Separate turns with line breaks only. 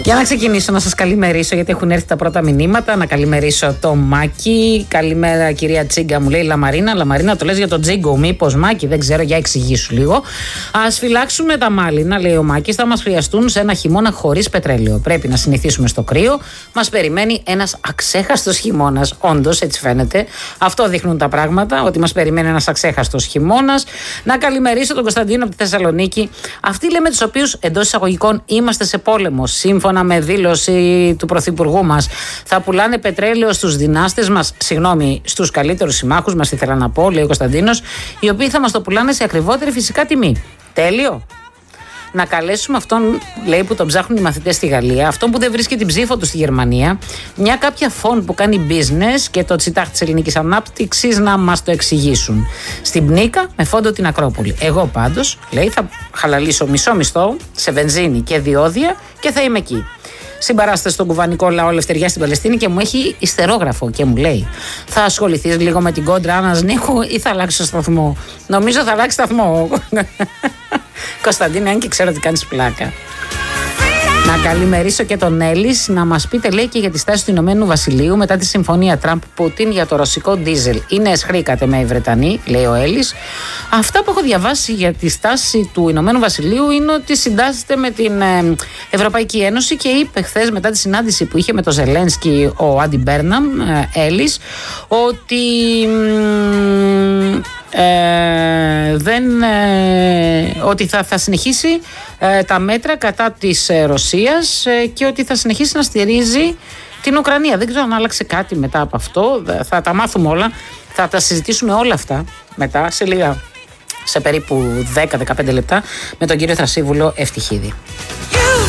Για να ξεκινήσω να σας καλημερίσω, γιατί έχουν έρθει τα πρώτα μηνύματα. Να καλημερίσω το Μάκη. Καλημέρα κυρία Τσίγκα, μου λέει Λαμαρίνα. Λαμαρίνα, το λες για τον Τζίγκο, μήπως Μάκη? Δεν ξέρω, για εξηγήσου λίγο. Ας φυλάξουμε τα μάλινα, λέει ο Μάκης. Θα μας χρειαστούν σε ένα χειμώνα χωρίς πετρέλαιο. Πρέπει να συνηθίσουμε στο κρύο. Μας περιμένει ένας αξέχαστος χειμώνας. Όντως, έτσι φαίνεται. Αυτό δείχνουν τα πράγματα, ότι μας περιμένει ένας αξέχαστος χειμώνας. Να καλημερίσω τον Κωνσταντίνο από τη Θεσσαλονίκη. Αυτοί λέμε τους οποίους εντός εισαγωγικών είμαστε σε πόλεμο. Σύμφωνα με δήλωση του Πρωθυπουργού μας, θα πουλάνε πετρέλαιο στους δυνάστες μας, στους καλύτερους συμμάχους μας, ήθελα να πω, λέει ο Κωνσταντίνος, οι οποίοι θα μας το πουλάνε σε ακριβότερη φυσικά τιμή. Τέλειο. Να καλέσουμε αυτόν, λέει, που τον ψάχνουν οι μαθητές στη Γαλλία, αυτόν που δεν βρίσκει την ψήφο του στη Γερμανία, μια κάποια φόν που κάνει business και το τσιτάχ της ελληνικής ανάπτυξης να μας το εξηγήσουν. Στην Πνίκα με φόντο την Ακρόπολη. Εγώ πάντως, λέει, θα χαλαλίσω μισό μισθό σε βενζίνη και διόδια και θα είμαι εκεί. Συμπαράσταση στον κουβανικό λαό Ελευθεριά στην Παλαιστίνη και μου έχει ιστερόγραφο και μου λέει: θα ασχοληθείς λίγο με την κόντρα Άννας Νίκου ή θα αλλάξεις σταθμό? Νομίζω θα αλλάξει σταθμό. Κωνσταντίνε, αν και ξέρω ότι κάνεις πλάκα. Να καλημερίσω και τον Έλλης, να μας πείτε, λέει, και για τη στάση του Ηνωμένου Βασιλείου μετά τη συμφωνία Τραμπ-Πούτιν για το ρωσικό ντίζελ. Είναι εσχρήκατε με οι Βρετανοί, λέει ο Έλλης. Αυτά που έχω διαβάσει για τη στάση του Ηνωμένου Βασιλείου είναι ότι συντάσσεται με την Ευρωπαϊκή Ένωση και είπε χθες μετά τη συνάντηση που είχε με τον Ζελένσκι ο Άντι Μπέρναμ, Έλλης, ότι ότι θα συνεχίσει τα μέτρα κατά της Ρωσίας και ότι θα συνεχίσει να στηρίζει την Ουκρανία. Δεν ξέρω αν άλλαξε κάτι μετά από αυτό. Θα τα μάθουμε όλα. Θα τα συζητήσουμε όλα αυτά μετά σε λίγα, σε περίπου 10-15 λεπτά με τον κύριο Θρασίβουλο Ευτυχίδη.